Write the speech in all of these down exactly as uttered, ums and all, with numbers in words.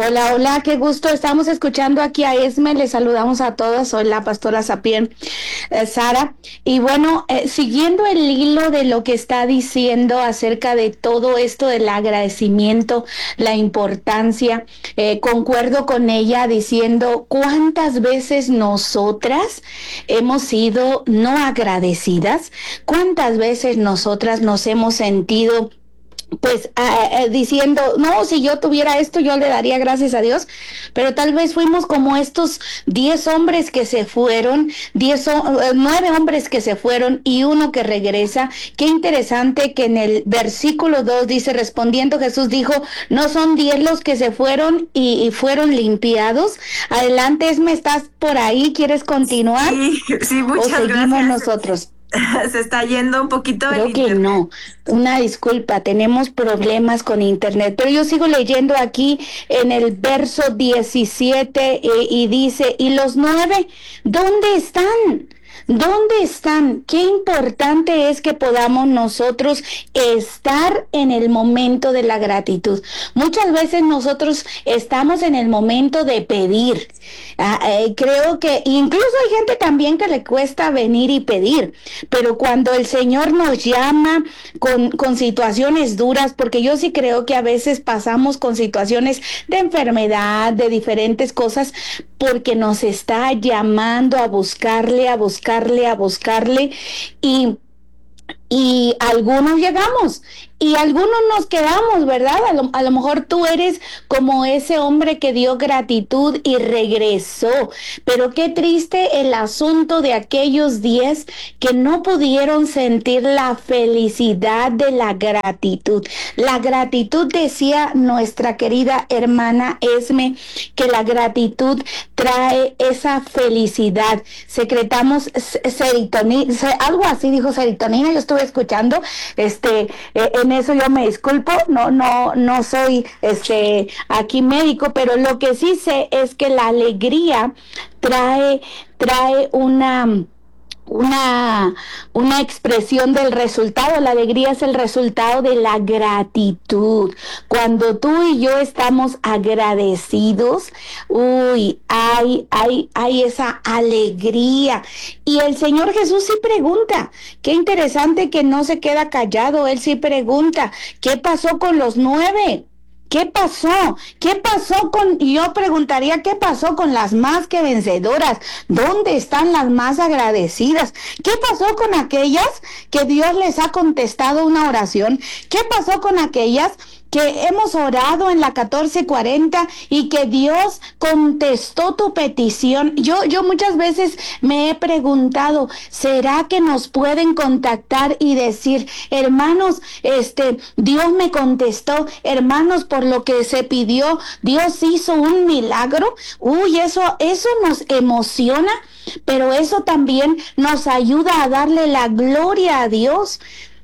Hola, hola, qué gusto. Estamos escuchando aquí a Esme. Les saludamos a todos. Soy la pastora Sapien, eh, Sara. Y bueno, eh, siguiendo el hilo de lo que está diciendo acerca de todo esto del agradecimiento, la importancia, eh, concuerdo con ella diciendo cuántas veces nosotras hemos sido no agradecidas, cuántas veces nosotras nos hemos sentido pues uh, uh, diciendo, no, si yo tuviera esto, yo le daría gracias a Dios, pero tal vez fuimos como estos diez hombres que se fueron, diez, uh, nueve hombres que se fueron y uno que regresa. Qué interesante que en el versículo dos dice, respondiendo Jesús dijo, no son diez los que se fueron y, y fueron limpiados. Adelante, Esme, ¿estás por ahí? ¿Quieres continuar? Sí, sí, muchas ¿O seguimos gracias. nosotros? Se está yendo un poquito el Creo que internet. no, una disculpa, tenemos problemas con internet, pero yo sigo leyendo aquí en el verso diecisiete eh, y dice, ¿y los nueve dónde están? ¿Dónde están? Qué importante es que podamos nosotros estar en el momento de la gratitud. Muchas veces nosotros estamos en el momento de pedir. Ah, eh, creo que incluso hay gente también que le cuesta venir y pedir, pero cuando el Señor nos llama con, con situaciones duras, porque yo sí creo que a veces pasamos con situaciones de enfermedad, de diferentes cosas, porque nos está llamando a buscarle, a buscarle, a buscarle y... Y algunos llegamos y algunos nos quedamos, ¿verdad? A lo, a lo mejor tú eres como ese hombre que dio gratitud y regresó. Pero qué triste el asunto de aquellos diez que no pudieron sentir la felicidad de la gratitud. La gratitud, decía nuestra querida hermana Esme, que la gratitud trae esa felicidad. Secretamos serotonina, algo así dijo serotonina, yo estuve escuchando, este, eh, en eso yo me disculpo, no, no, no soy este aquí médico, pero lo que sí sé es que la alegría trae, trae una Una, una expresión del resultado. La alegría es el resultado de la gratitud. Cuando tú y yo estamos agradecidos, uy, hay, hay, hay esa alegría. Y el Señor Jesús sí pregunta, qué interesante que no se queda callado, Él sí pregunta, ¿qué pasó con los nueve? ¿Qué pasó? ¿Qué pasó con, yo preguntaría, ¿qué pasó con las más que vencedoras? ¿Dónde están las más agradecidas? ¿Qué pasó con aquellas que Dios les ha contestado una oración? ¿Qué pasó con aquellas que hemos orado en la catorce cuarenta y que Dios contestó tu petición? Yo, yo muchas veces me he preguntado, ¿será que nos pueden contactar y decir, hermanos, este, Dios me contestó, hermanos, por lo que se pidió, Dios hizo un milagro? Uy, eso, eso nos emociona, pero eso también nos ayuda a darle la gloria a Dios.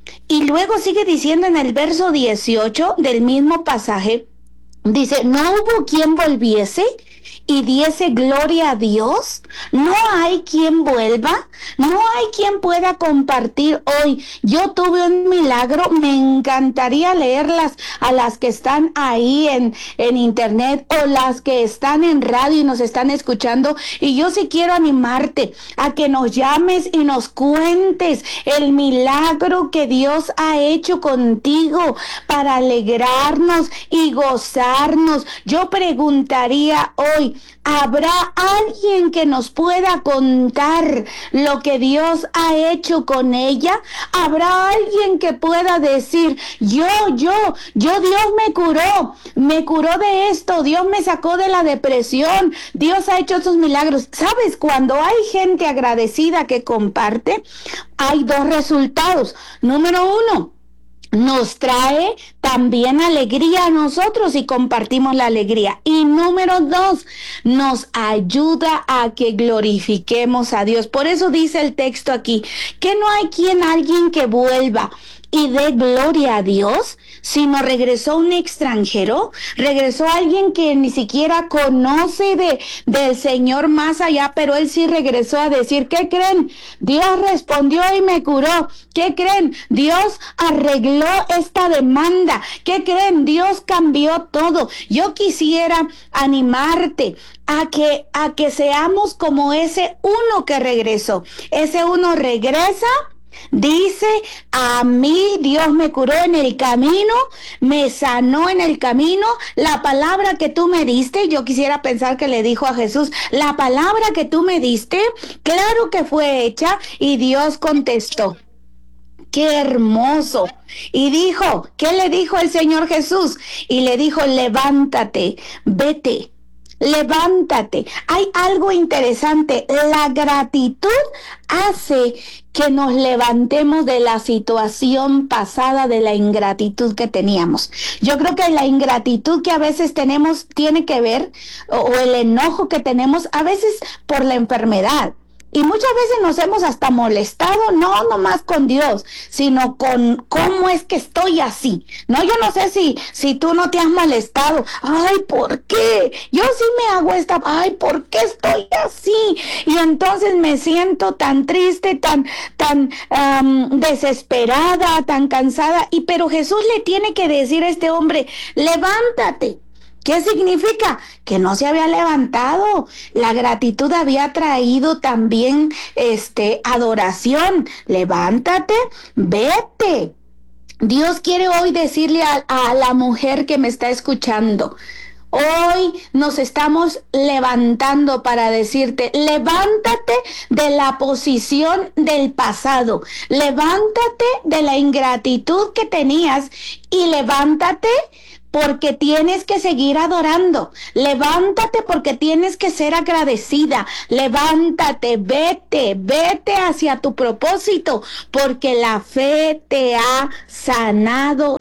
Y luego sigue diciendo en el verso dieciocho del mismo pasaje, dice, ¿no hubo quien volviese y diese gloria a Dios? ¿No hay quien vuelva? ¿No hay quien pueda compartir hoy? Yo tuve un milagro, me encantaría leerlas a las que están ahí en, en internet o las que están en radio y nos están escuchando. Y yo sí quiero animarte a que nos llames y nos cuentes el milagro que Dios ha hecho contigo para alegrarnos y gozarnos. Yo preguntaría hoy, ¿habrá alguien que nos pueda contar lo que Dios ha hecho con ella? ¿Habrá alguien que pueda decir, yo, yo, yo, Dios me curó, me curó de esto, Dios me sacó de la depresión, Dios ha hecho esos milagros? ¿Sabes? Cuando hay gente agradecida que comparte, hay dos resultados. Número uno, nos trae también alegría a nosotros y compartimos la alegría. Y número dos, nos ayuda a que glorifiquemos a Dios. Por eso dice el texto aquí, que no hay quien, alguien que vuelva y dé gloria a Dios, sino regresó un extranjero, regresó alguien que ni siquiera conoce de, del Señor más allá, pero él sí regresó a decir, ¿qué creen? Dios respondió y me curó. ¿Qué creen? Dios arregló esta demanda. ¿Qué creen? Dios cambió todo. Yo quisiera animarte a que, a que seamos como ese uno que regresó. Ese uno regresa. Dice, a mí Dios me curó en el camino, me sanó en el camino. La palabra que tú me diste, yo quisiera pensar que le dijo a Jesús, la palabra que tú me diste, claro que fue hecha. Y Dios contestó. ¡Qué hermoso! Y dijo, ¿qué le dijo el Señor Jesús? Y le dijo, levántate, vete. Levántate. Hay algo interesante. La gratitud hace que nos levantemos de la situación pasada, de la ingratitud que teníamos. Yo creo que la ingratitud que a veces tenemos tiene que ver, o, o el enojo que tenemos a veces por la enfermedad. Y muchas veces nos hemos hasta molestado, no nomás con Dios, sino con cómo es que estoy así. No, yo no sé si, si tú no te has molestado. Ay, ¿por qué? Yo sí me hago esta, ay, ¿por qué estoy así? Y entonces me siento tan triste, tan, tan um, desesperada, tan cansada. Y pero Jesús le tiene que decir a este hombre, levántate. ¿Qué significa? Que no se había levantado. La gratitud había traído también este, adoración. Levántate, vete. Dios quiere hoy decirle a, a la mujer que me está escuchando, hoy nos estamos levantando para decirte, levántate de la posición del pasado, levántate de la ingratitud que tenías y levántate porque tienes que seguir adorando. Levántate porque tienes que ser agradecida. Levántate, vete, vete hacia tu propósito, porque la fe te ha sanado,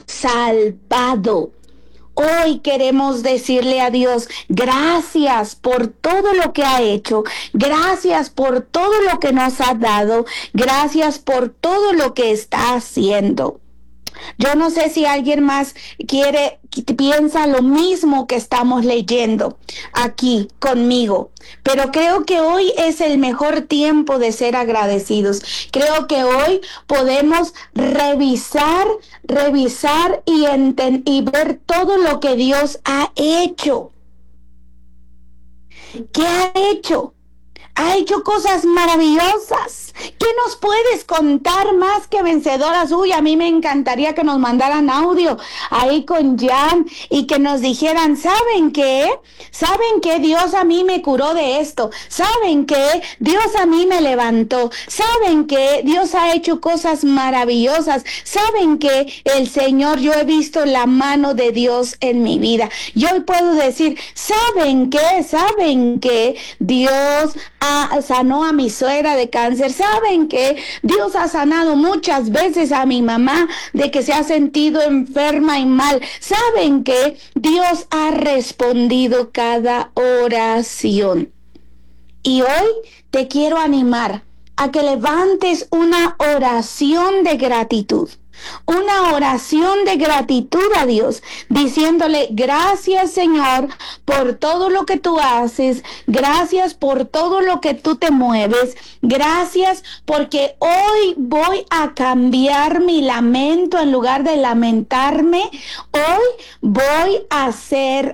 salvado. Hoy queremos decirle a Dios, gracias por todo lo que ha hecho, gracias por todo lo que nos ha dado, gracias por todo lo que está haciendo. Yo no sé si alguien más quiere, piensa lo mismo que estamos leyendo aquí conmigo, pero creo que hoy es el mejor tiempo de ser agradecidos. Creo que hoy podemos revisar, revisar y, enten- y ver todo lo que Dios ha hecho. ¿Qué ha hecho? Ha hecho cosas maravillosas. ¿Qué nos puedes contar más que vencedoras? Uy, a mí me encantaría que nos mandaran audio ahí con Jan y que nos dijeran, ¿saben qué? ¿Saben qué? Dios a mí me curó de esto. ¿Saben qué? Dios a mí me levantó. ¿Saben qué? Dios ha hecho cosas maravillosas. ¿Saben qué? El Señor, yo he visto la mano de Dios en mi vida. Yo puedo decir, ¿saben qué? ¿Saben qué? Dios A, sanó a mi suegra de cáncer. ¿Saben que Dios ha sanado muchas veces a mi mamá de que se ha sentido enferma y mal? ¿Saben que Dios ha respondido cada oración? Y hoy te quiero animar a que levantes una oración de gratitud. Una oración de gratitud a Dios, diciéndole, gracias Señor por todo lo que tú haces, gracias por todo lo que tú te mueves, gracias porque hoy voy a cambiar mi lamento en lugar de lamentarme, hoy voy a ser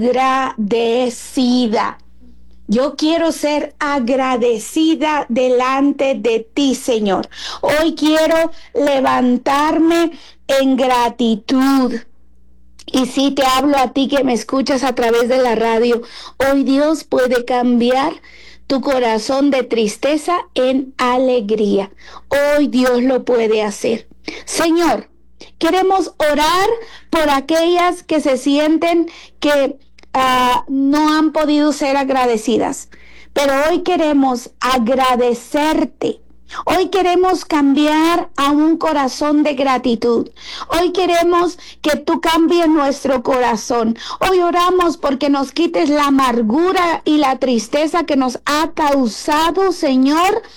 agradecida. Yo quiero ser agradecida delante de ti, Señor. Hoy quiero levantarme en gratitud. Y si te hablo a ti que me escuchas a través de la radio, hoy Dios puede cambiar tu corazón de tristeza en alegría. Hoy Dios lo puede hacer. Señor, queremos orar por aquellas que se sienten que Uh, no han podido ser agradecidas, pero hoy queremos agradecerte. Hoy queremos cambiar a un corazón de gratitud. Hoy queremos que tú cambies nuestro corazón. Hoy oramos porque nos quites la amargura y la tristeza que nos ha causado, Señor,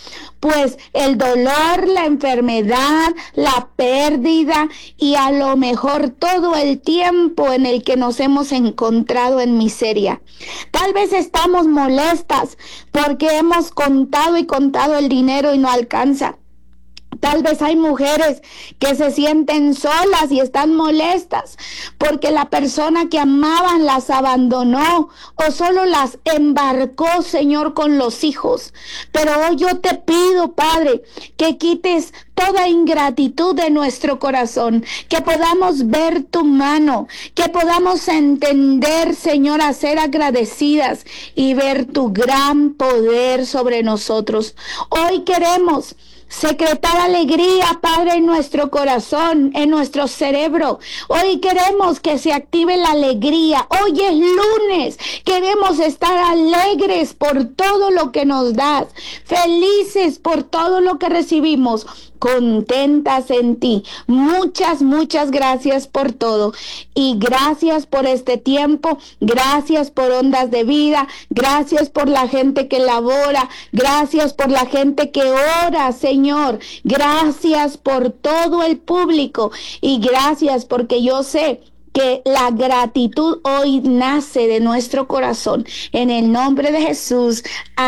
pues el dolor, la enfermedad, la pérdida y a lo mejor todo el tiempo en el que nos hemos encontrado en miseria. Tal vez estamos molestas porque hemos contado y contado el dinero y no alcanza. Tal vez hay mujeres que se sienten solas y están molestas porque la persona que amaban las abandonó o solo las embarcó, Señor, con los hijos. Pero hoy yo te pido, Padre, que quites toda ingratitud de nuestro corazón, que podamos ver tu mano, que podamos entender, Señor, a ser agradecidas y ver tu gran poder sobre nosotros. Hoy queremos secretar alegría, Padre, en nuestro corazón, en nuestro cerebro. Hoy queremos que se active la alegría. Hoy es lunes. Queremos estar alegres por todo lo que nos das, felices por todo lo que recibimos, contentas en ti. Muchas, muchas gracias por todo. Y gracias por este tiempo. Gracias por Ondas de Vida. Gracias por la gente que labora. Gracias por la gente que ora, Señor. Gracias por todo el público. Y gracias porque yo sé que la gratitud hoy nace de nuestro corazón. En el nombre de Jesús.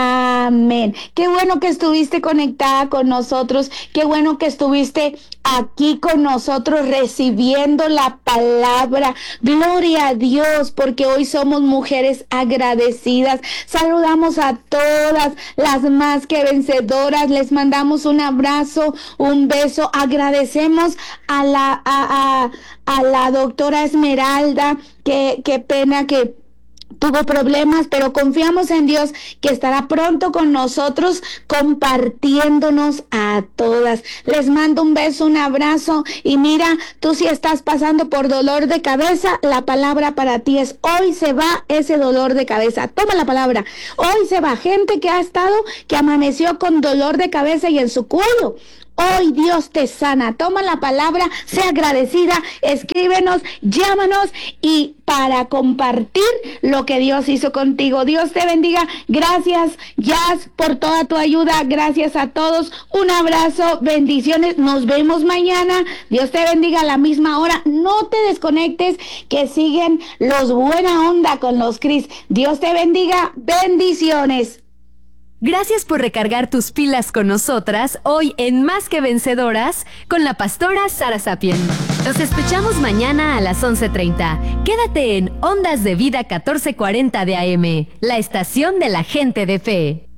Amén. Qué bueno que estuviste conectada con nosotros. Qué bueno que estuviste aquí con nosotros recibiendo la palabra. Gloria a Dios, porque hoy somos mujeres agradecidas. Saludamos a todas las más que vencedoras. Les mandamos un abrazo, un beso. Agradecemos a la, a, a, a la doctora Esmeralda. Qué, qué pena que tuvo problemas, pero confiamos en Dios que estará pronto con nosotros compartiéndonos a todas. Les mando un beso, un abrazo y mira, tú si estás pasando por dolor de cabeza, la palabra para ti es: hoy se va ese dolor de cabeza. Toma la palabra. Hoy se va. Gente que ha estado, que amaneció con dolor de cabeza y en su cuello. Hoy Dios te sana. Toma la palabra, sea agradecida, escríbenos, llámanos y para compartir lo que Dios hizo contigo. Dios te bendiga. Gracias, Jazz, por toda tu ayuda. Gracias a todos. Un abrazo, bendiciones. Nos vemos mañana. Dios te bendiga a la misma hora. No te desconectes, que siguen los Buena Onda con los Cris. Dios te bendiga. Bendiciones. Gracias por recargar tus pilas con nosotras hoy en Más que Vencedoras con la pastora Sara Sapien. Nos escuchamos mañana a las once treinta. Quédate en Ondas de Vida catorce cuarenta de A M, la estación de la gente de fe.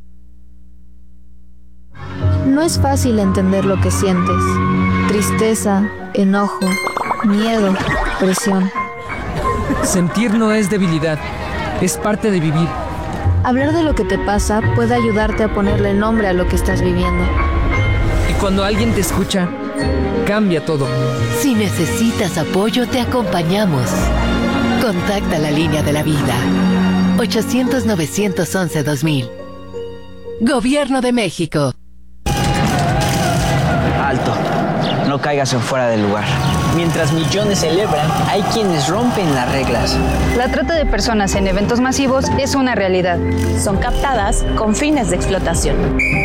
No es fácil entender lo que sientes. Tristeza, enojo, miedo, presión. Sentir no es debilidad, es parte de vivir. Hablar de lo que te pasa puede ayudarte a ponerle nombre a lo que estás viviendo. Y cuando alguien te escucha, cambia todo. Si necesitas apoyo, te acompañamos. Contacta la línea de la vida. ochocientos, novecientos once, dos mil. Gobierno de México. Alto. No caigas en fuera del lugar. Mientras millones celebran, hay quienes rompen las reglas. La trata de personas en eventos masivos es una realidad. Son captadas con fines de explotación.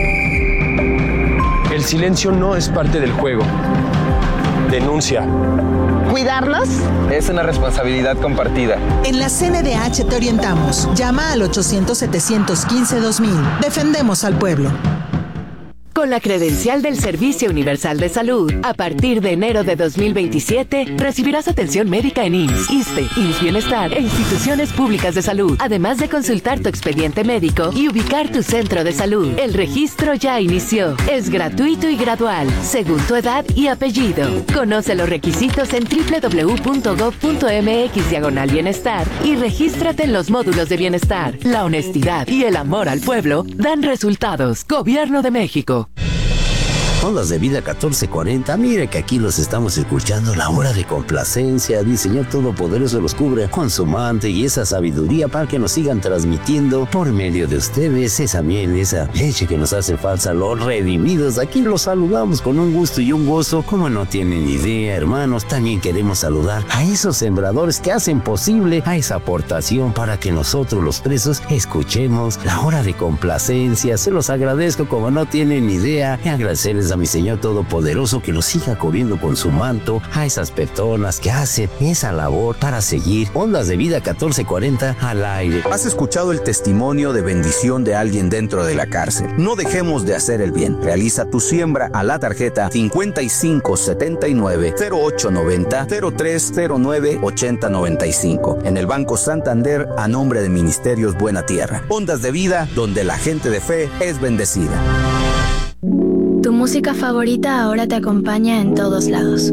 El silencio no es parte del juego. Denuncia. ¿Cuidarlos? Es una responsabilidad compartida. En la C N D H te orientamos. Llama al ochocientos, setecientos quince, dos mil. Defendemos al pueblo. Con la credencial del Servicio Universal de Salud, a partir de enero de dos mil veintisiete, recibirás atención médica en I M S S, ISSSTE, I M S S Bienestar e instituciones públicas de salud, además de consultar tu expediente médico y ubicar tu centro de salud. El registro ya inició. Es gratuito y gradual, según tu edad y apellido. Conoce los requisitos en doble u doble u doble u punto gob punto m x diagonal bienestar y regístrate en los módulos de bienestar. La honestidad y el amor al pueblo dan resultados. Gobierno de México. Ondas de Vida catorce cuarenta, mire que aquí los estamos escuchando, la hora de complacencia. El Señor Todopoderoso los cubre con su manto y esa sabiduría para que nos sigan transmitiendo por medio de ustedes esa miel, esa leche que nos hace falta, los redimidos. Aquí los saludamos con un gusto y un gozo, como no tienen idea, hermanos. También queremos saludar a esos sembradores que hacen posible a esa aportación para que nosotros los presos escuchemos la hora de complacencia. Se los agradezco como no tienen idea, y agradecerles a mi Señor Todopoderoso que nos siga cubriendo con su manto a esas personas que hacen esa labor para seguir Ondas de Vida catorce cuarenta al aire. ¿Has escuchado el testimonio de bendición de alguien dentro de la cárcel? No dejemos de hacer el bien. Realiza tu siembra a la tarjeta cincuenta y cinco setenta y nueve cero ocho noventa cero tres cero nueve ochenta noventa y cinco en el Banco Santander a nombre de Ministerios Buena Tierra. Ondas de Vida, donde la gente de fe es bendecida. Tu música favorita ahora te acompaña en todos lados.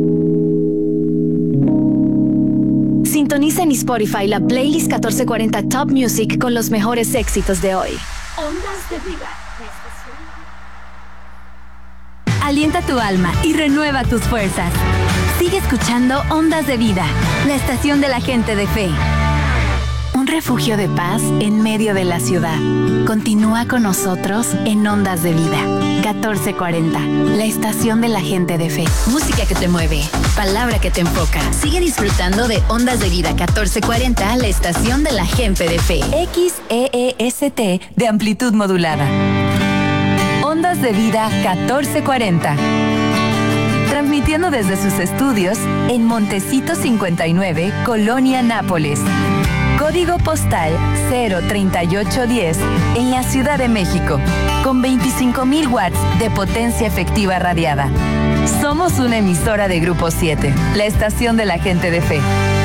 Sintoniza en Spotify la playlist catorce cuarenta Top Music con los mejores éxitos de hoy. Ondas de Vida. Alienta tu alma y renueva tus fuerzas. Sigue escuchando Ondas de Vida, la estación de la gente de fe. Un refugio de paz en medio de la ciudad. Continúa con nosotros en Ondas de Vida. catorce cuarenta, la estación de la gente de fe. Música que te mueve, palabra que te enfoca. Sigue disfrutando de Ondas de Vida catorce cuarenta, la estación de la gente de fe. X E E S T de amplitud modulada. Ondas de Vida catorce cuarenta. Transmitiendo desde sus estudios en Montecito cincuenta y nueve, Colonia Nápoles. Código postal cero treinta y ocho diez en la Ciudad de México, con veinticinco mil watts de potencia efectiva radiada. Somos una emisora de Grupo siete, la estación de la gente de fe.